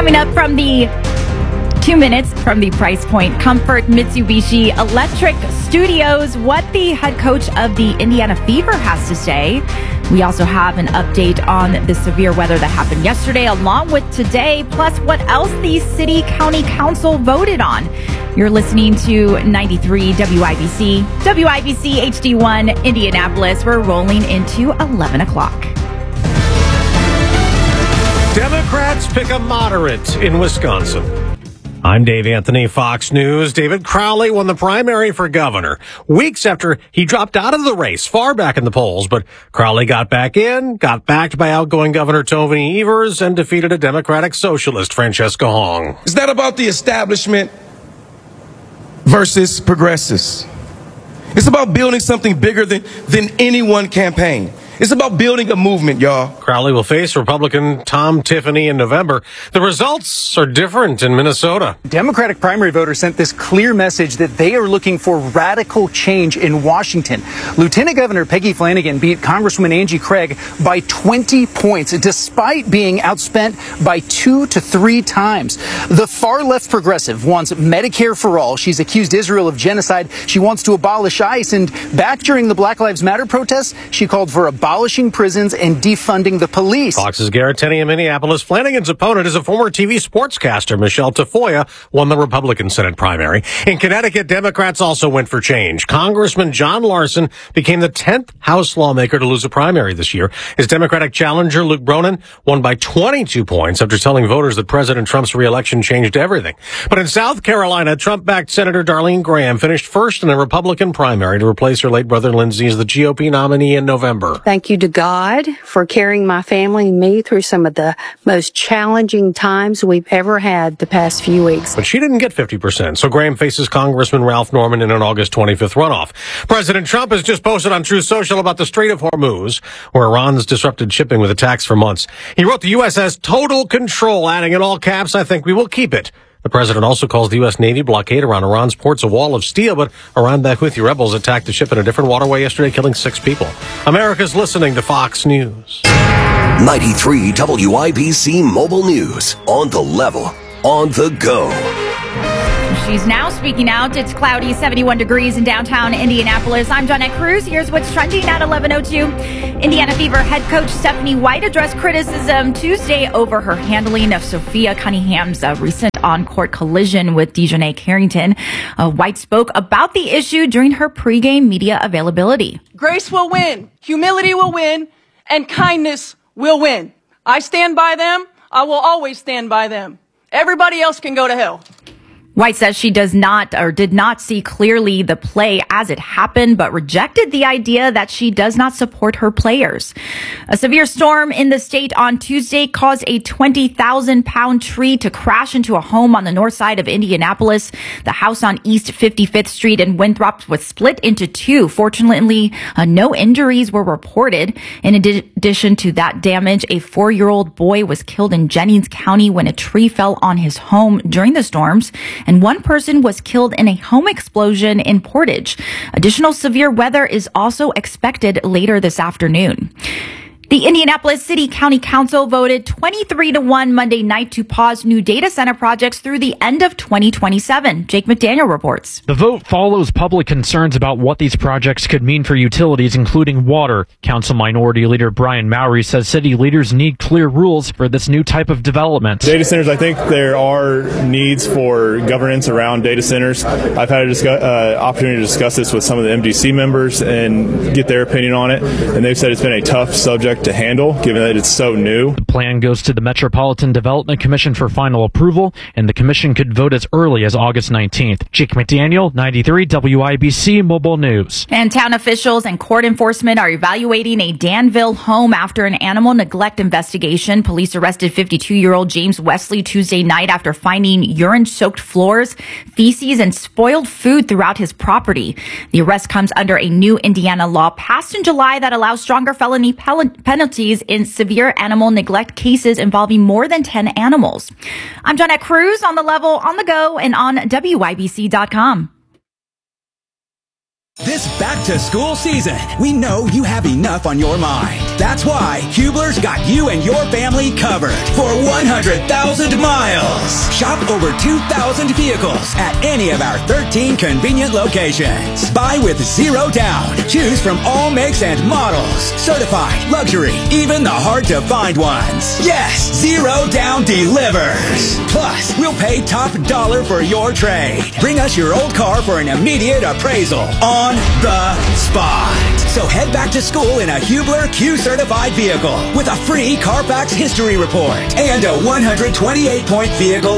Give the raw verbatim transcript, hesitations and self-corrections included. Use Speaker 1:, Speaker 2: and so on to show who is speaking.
Speaker 1: Coming up from the two minutes from the Price Point Comfort Mitsubishi Electric Studios, what the head coach of the Indiana Fever has to say. We also have an update on the severe weather that happened yesterday along with today, plus what else the City County Council voted on. You're listening to ninety-three W I B C, W I B C H D one Indianapolis. We're rolling into eleven o'clock.
Speaker 2: Democrats pick a moderate in Wisconsin. I'm Dave Anthony, Fox News. David Crowley won the primary for governor weeks after he dropped out of the race far back in the polls. But Crowley got back in, got backed by outgoing Governor Tony Evers, and defeated a Democratic socialist, Francesca Hong.
Speaker 3: It's not about the establishment versus progressives. It's about building something bigger than, than any one campaign. It's about building a movement, y'all.
Speaker 2: Crowley will face Republican Tom Tiffany in November. The results are different in Minnesota.
Speaker 4: Democratic primary voters sent this clear message that they are looking for radical change in Washington. Lieutenant Governor Peggy Flanagan beat Congresswoman Angie Craig by twenty points, despite being outspent by two to three times. The far-left progressive wants Medicare for all. She's accused Israel of genocide. She wants to abolish ICE. And back during the Black Lives Matter protests, she called for a abolishing prisons and defunding the police.
Speaker 2: Fox's Garrett Tenney in Minneapolis. Flanagan's opponent is a former T V sportscaster. Michelle Tafoya won the Republican Senate primary. In Connecticut, Democrats also went for change. Congressman John Larson became the tenth House lawmaker to lose a primary this year. His Democratic challenger, Luke Bronin, won by twenty-two points after telling voters that President Trump's reelection changed everything. But in South Carolina, Trump-backed Senator Darlene Graham finished first in a Republican primary to replace her late brother Lindsey as the G O P nominee in November.
Speaker 5: Thank you to God for carrying my family and me through some of the most challenging times we've ever had the past few weeks.
Speaker 2: But she didn't get fifty percent, so Graham faces Congressman Ralph Norman in an August twenty-fifth runoff. President Trump has just posted on Truth Social about the Strait of Hormuz, where Iran's disrupted shipping with attacks for months. He wrote the U S has total control, adding in all caps, "I think we will keep it." The president also calls the U S Navy blockade around Iran's ports a wall of steel, but Iran-backed Houthi rebels attacked the ship in a different waterway yesterday, killing six people. America's listening to Fox News.
Speaker 6: ninety-three W I B C Mobile News. On the level, on the go.
Speaker 1: She's now speaking out. It's cloudy, seventy-one degrees in downtown Indianapolis. I'm Johnette Cruz. Here's what's trending at eleven oh two. Indiana Fever head coach Stephanie White addressed criticism Tuesday over her handling of Sophia Cunningham's uh, recent on-court collision with Dejanay Carrington. Uh, White spoke about the issue during her pregame media availability.
Speaker 7: Grace will win, humility will win, and kindness will win. I stand by them. I will always stand by them. Everybody else can go to hell.
Speaker 1: White says she does not or did not see clearly the play as it happened, but rejected the idea that she does not support her players. A severe storm in the state on Tuesday caused a twenty thousand pound tree to crash into a home on the north side of Indianapolis. The house on East fifty-fifth Street in Winthrop was split into two. Fortunately, uh, no injuries were reported. In adi- addition to that damage, a four-year-old boy was killed in Jennings County when a tree fell on his home during the storms. And one person was killed in a home explosion in Portage. Additional severe weather is also expected later this afternoon. The Indianapolis City County Council voted twenty-three to one Monday night to pause new data center projects through the end of twenty twenty-seven. Jake McDaniel reports.
Speaker 8: The vote follows public concerns about what these projects could mean for utilities, including water. Council Minority Leader Brian Mowry says city leaders need clear rules for this new type of development.
Speaker 9: Data centers, I think there are needs for governance around data centers. I've had an discuss, uh, opportunity to discuss this with some of the M D C members and get their opinion on it, and they've said it's been a tough subject to handle, given that it's so new.
Speaker 8: The plan goes to the Metropolitan Development Commission for final approval, and the commission could vote as early as August nineteenth. Jake McDaniel, ninety-three W I B C Mobile News.
Speaker 1: And town officials and court enforcement are evaluating a Danville home after an animal neglect investigation. Police arrested fifty-two-year-old James Wesley Tuesday night after finding urine-soaked floors, feces, and spoiled food throughout his property. The arrest comes under a new Indiana law passed in July that allows stronger felony pel- penalties in severe animal neglect cases involving more than ten animals. I'm Johnette Cruz, on the level, on the go, and on W I B C dot com.
Speaker 10: This back-to-school season, we know you have enough on your mind. That's why Hubler's got you and your family covered for one hundred thousand miles. Shop over two thousand vehicles at any of our thirteen convenient locations. Buy with zero down. Choose from all makes and models. Certified, luxury, even the hard-to-find ones. Yes, zero down delivers. Plus, we'll pay top dollar for your trade. Bring us your old car for an immediate appraisal on the spot. So head back to school in a Hubler Q-certified vehicle with a free Carfax history report and a one hundred twenty-eight point vehicle